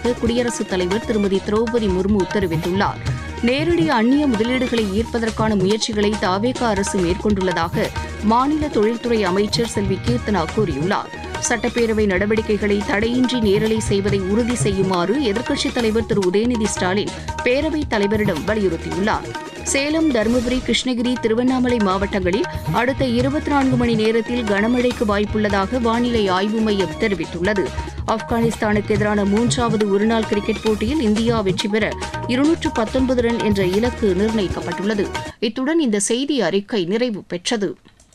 வருவதாக குடியரசுத் தலைவர் திருமதி திரௌபதி முர்மு தெரிவித்துள்ளார். நேரடி அந்நிய முதலீடுகளை ஈர்ப்பதற்கான முயற்சிகளை தவேக அரசு மேற்கொண்டுள்ளதாக மாநில தொழில்துறை அமைச்சர் செல்வி கீர்த்தனா கூறியுள்ளார். சட்டப்பேரவை நடவடிக்கைகளை தடையின்றி நேரலை செய்வதை உறுதி செய்யுமாறு எதிர்க்கட்சித் தலைவர் திரு உதயநிதி ஸ்டாலின் பேரவைத் தலைவரிடம் வலியுறுத்தியுள்ளார். சேலம், தருமபுரி, கிருஷ்ணகிரி, திருவண்ணாமலை மாவட்டங்களில் அடுத்த 24 மணி நேரத்தில் கனமழைக்கு வாய்ப்புள்ளதாக வானிலை ஆய்வு மையம் தெரிவித்துள்ளது. ஆப்கானிஸ்தானுக்கு எதிரான 3வது ஒருநாள் கிரிக்கெட் போட்டியில் இந்தியா வெற்றி பெற 219 ரன் என்ற இலக்கு நிர்ணயிக்கப்பட்டுள்ளது. இத்துடன் இந்த செய்தி அறிக்கை நிறைவு பெற்றது.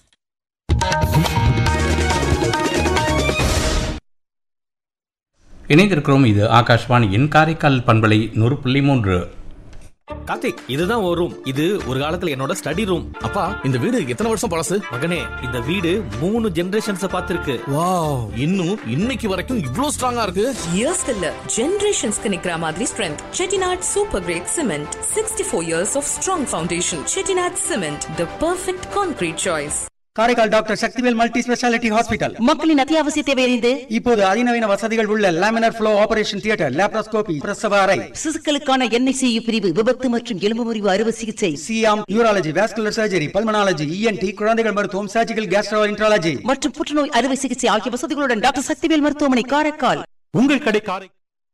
இணைந்திருக்கிறோம். இது ஆகாஷ்வாணியின் காரைக்கால் பண்பலை 100.3. கார்த்திக், இதுதான் ஒரு ரூம். இது ஒரு காலத்துல என்னோட ஸ்டடி ரூம். அப்பா, இந்த வீடு எத்தனை வருஷம் பழசு? மகனே, இந்த வீடு 3 ஜெனரேஷன்ஸ் பார்த்திருக்கு. வாவ், இன்னும் இன்னைக்கு வரைக்கும் இவ்ளோ ஸ்ட்ராங்கா இருக்கு. இயர்ஸ் இல்ல, ஜெனரேஷன்ஸ்க்கு நிக்கிற மாதிரி strength. Chettinad super great cement, 64 years of strong foundation. Chettinad cement, the perfect concrete choice. Karaikal doctor Sakthivel multi speciality hospital. மக்களின் அத்தியாவசிய தேவையறிந்து இப்போது அதிநவீன வசதிகள் உள்ள laminar flow operation theatre, laparoscopy, பிரசவ அறை, சிசுக்களுக்கான NICU பிரிவு, விபத்து மற்றும் எலும்பு முறிவு அறுவை சிகிச்சை, Siam, neurology, vascular surgery, pulmonology, ENT, குழந்தைகள் மருத்துவம், சர்ஜிக்கல் கேஸ்ட்ரோஎன்டராலஜி மற்றும் புற்றுநோய் அறுவை சிகிச்சை ஆகிய வசதிகளுடன் டாக்டர் சக்திவேல் மருத்துவமனை, காரைக்கால். உங்கள் கடை காரை.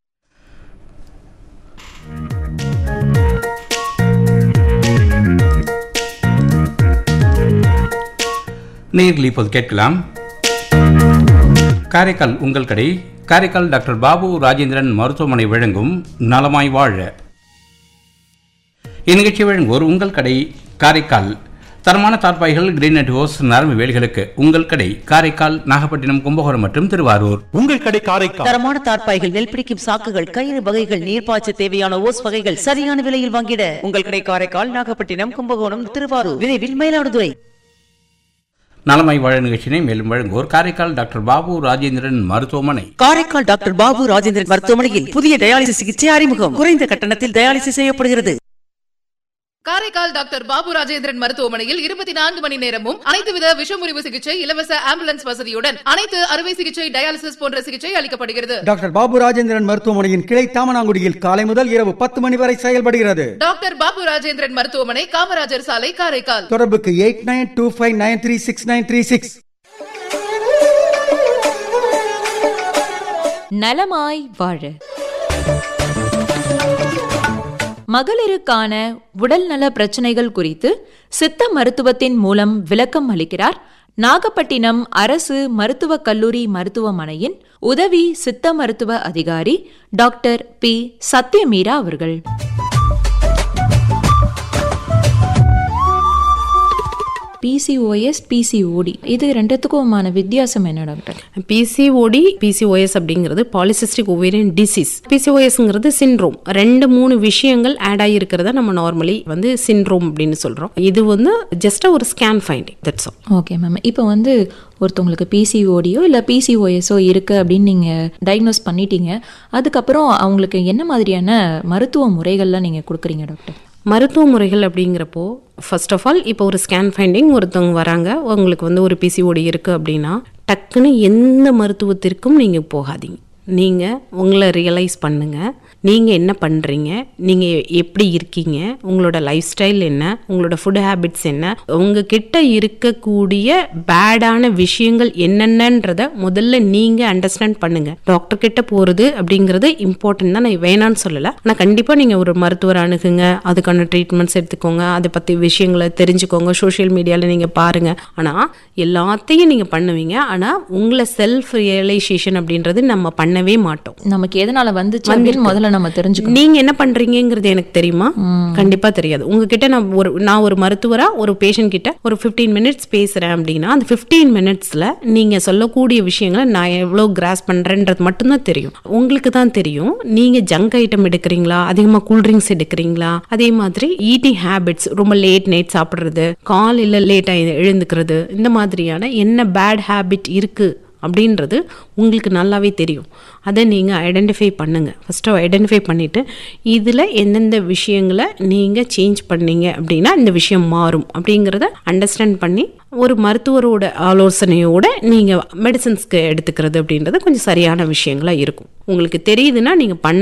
நேரில் இப்போது கேட்கலாம். காரைக்கால் உங்கள் கடை. காரைக்கால் டாக்டர் பாபு ராஜேந்திரன் மருத்துவமனை வழங்கும் நலமாய் வாழ. இந்நிகழ்ச்சி வழங்குவோர் உங்கள் கடை காரைக்கால். தரமான தார்பாய்கள், கிரீனட் ஹோஸ், நரம்பு வேலிகளுக்கு உங்கள் கடை காரைக்கால், நாகப்பட்டினம், கும்பகோணம் மற்றும் திருவாரூர். உங்கள் கடை காரைக்கால். தரமான தார்பாய்கள், நெல்பிடிக்கும் சாக்குகள், கயிறு வகைகள், நீர்ப்பாய்ச்ச தேவையான ஓஸ் வகைகள் சரியான விலையில் வாங்கிட உங்கள் கடை காரைக்கால், நாகப்பட்டினம், கும்பகோணம், திருவாரூர். விரைவில் மயிலாடுதுறை. நலமாய் வாழ நிகழ்ச்சியை மேலும் வழங்குவோர் காரைக்கால் டாக்டர் பாபு ராஜேந்திரன் மருத்துவமனை. காரைக்கால் டாக்டர் பாபு ராஜேந்திரன் மருத்துவமனையில் புதிய டயாலிசிஸ் சிகிச்சை அறிமுகம். குறைந்த கட்டணத்தில் டயாலிசிஸ் செய்யப்படுகிறது. காரைக்கால் டாக்டர் பாபு ராஜேந்திரன் மருத்துவமனையில் 24 மணி நேரமும் அனைத்துவித விஷமுறிவு சிகிச்சை, இலவச ஆம்புலன்ஸ் வசதியுடன் அனைத்து அறுவை சிகிச்சை, டயாலிசிஸ் போன்ற சிகிச்சை அளிக்கப்படுகிறது. டாக்டர் பாபு ராஜேந்திரன் மருத்துவமனையின் கிளை தாமனாங்குடியில் காலை முதல் இரவு 10 மணி வரை செயல்படுகிறது. டாக்டர் பாபு ராஜேந்திரன் மருத்துவமனை, காமராஜர் சாலை, காரைக்கால். தொடர்புக்கு 8925936936. நலமாய் வாழ. மகளிருக்கான உடல்நல பிரச்சனைகள் குறித்து சித்த மருத்துவத்தின் மூலம் விளக்கம் அளிக்கிறார் நாகப்பட்டினம் அரசு மருத்துவக் கல்லூரி மருத்துவமனையின் உதவி சித்த மருத்துவ அதிகாரி டாக்டர் பி. சத்யமீரா அவர்கள். PCOS, PCOD இது ரெண்டுத்துக்குமான வித்தியாசம் என்ன டாக்டர்? PCOD, PCOS அப்படிங்கிறது பாலிசிஸ்டிக் ஓவேரியன் டிசீஸ். PCOSங்கிறது சிண்ட்ரோம். 2-3 விஷயங்கள் ஆட் ஆகிருக்கிறத நம்ம நார்மலி சிண்ட்ரோம் அப்படின்னு சொல்றோம். இது ஜஸ்ட் ஒரு scan finding, that's all. Okay ma'am. இப்போ ஒருத்தவங்களுக்கு PCODயோ இல்லை PCOSஓ இருக்குது அப்படின்னு நீங்கள் டயக்னோஸ் பண்ணிட்டீங்க. அதுக்கப்புறம் அவங்களுக்கு என்ன மாதிரியான மருத்துவ முறைகள்லாம் நீங்கள் கொடுக்குறீங்க டாக்டர்? மருத்துவ முறைகள் அப்படிங்கிறப்போ ஃபர்ஸ்ட் ஆஃப் ஆல் இப்போ ஒரு ஸ்கேன் ஃபைண்டிங் ஒருத்தவங்க வராங்க, உங்களுக்கு ஒரு PCOD இருக்குது அப்படின்னா டக்குன்னு எந்த மருத்துவத்திற்கும் நீங்கள் போகாதீங்க. நீங்கள் உங்களை ரியலைஸ் பண்ணுங்கள். நீங்கள் என்ன பண்ணுறீங்க, நீங்கள் எப்படி இருக்கீங்க, உங்களோட லைஃப் ஸ்டைல் என்ன, உங்களோட ஃபுட் ஹேபிட்ஸ் என்ன, உங்ககிட்ட இருக்கக்கூடிய பேடான விஷயங்கள் என்னென்னன்றதை முதல்ல நீங்கள் அண்டர்ஸ்டாண்ட் பண்ணுங்கள். டாக்டர் கிட்ட போகிறது அப்படிங்கிறது இம்பார்ட்டன்ட் தான், நான் வேணான்னு சொல்லலை. ஆனால் கண்டிப்பாக நீங்கள் ஒரு மருத்துவர் அணுகுங்க, அதுக்கான ட்ரீட்மெண்ட்ஸ் எடுத்துக்கோங்க, அதை பற்றி விஷயங்களை தெரிஞ்சுக்கோங்க, சோஷியல் மீடியாவில் நீங்கள் பாருங்கள். ஆனால் எல்லாத்தையும் நீங்கள் பண்ணுவீங்க, ஆனால் உங்களை செல்ஃப் ரியலைசேஷன் அப்படின்றது நம்ம பண்ணவே மாட்டோம். நமக்கு எதனால முதல்ல நம்ம தெரிஞ்சுக்கணும். நீங்க என்ன பண்றீங்கிறது எனக்கு தெரியுமா? கண்டிப்பா தெரியாது. உங்ககிட்ட நான் ஒரு மருத்துவரா ஒரு பேஷண்ட் கிட்ட ஒரு 15 மினிட்ஸ் பேசுறேன் அப்படின்னா அந்த 15 மினிட்ஸ்ல நீங்க சொல்லக்கூடிய விஷயங்களை நான் எவ்வளவு கிராஸ் பண்றேன்றது மட்டும்தான் தெரியும். உங்களுக்கு தான் தெரியும் நீங்க ஜங்க் ஐட்டம் எடுக்கிறீங்களா, அதிகமா கூல்ட்ரிங்க்ஸ் எடுக்கிறீங்களா, அதே மாதிரி ஈட்டிங் ஹேபிட்ஸ், ரொம்ப லேட் நைட் சாப்பிடுறது, காலையில லேட்டா எழுந்துக்கிறது, இந்த மாதிரியான என்ன பேட் ஹேபிட் இருக்கு அப்படின்றது உங்களுக்கு நல்லாவே தெரியும். அதை நீங்கள் ஐடென்டிஃபை பண்ணுங்கள். ஃபஸ்ட்டு ஐடென்டிஃபை பண்ணிவிட்டு இதில் எந்தெந்த விஷயங்களை நீங்கள் சேஞ்ச் பண்ணீங்க அப்படின்னா இந்த விஷயம் மாறும் அப்படிங்கிறத அண்டர்ஸ்டாண்ட் பண்ணி ஒரு மருத்துவரோட ஆலோசனையோடு நீங்கள் மெடிசன்ஸ்க்கு எடுத்துக்கிறது அப்படின்றது கொஞ்சம் சரியான விஷயங்களாக இருக்கும். உங்களுக்கு தெரியுதுன்னா நீங்கள் பண்ண